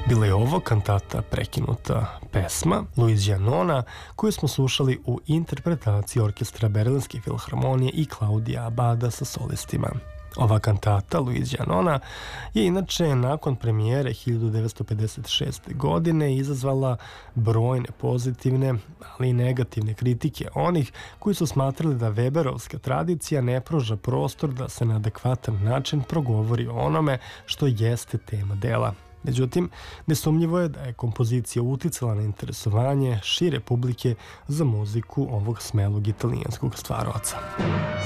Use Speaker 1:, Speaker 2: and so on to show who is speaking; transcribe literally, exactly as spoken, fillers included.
Speaker 1: Bila je ovo kantata Prekinuta pesma Luigi Nona, koju smo slušali u interpretaciji orkestra Berlinske filharmonije i Klaudija Abada sa solistima. Ova kantata Luigi Nona je inače nakon premijere hiljadu devetsto pedeset šeste. godine izazvala brojne pozitivne, ali i negativne kritike onih koji su smatrali da Weberovska tradicija ne pruža prostor da se na adekvatan način progovori o onome što jeste tema dela. Međutim, nesumnjivo je da je kompozicija uticala na interesovanje šire publike za muziku ovog smelog italijanskog stvaraoca.